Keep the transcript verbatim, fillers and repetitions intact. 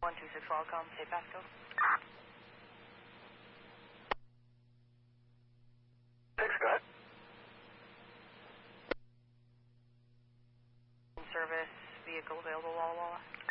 one two six Qualcomm, say Pasco. Six, go ahead. Service, vehicle available, Walla Walla.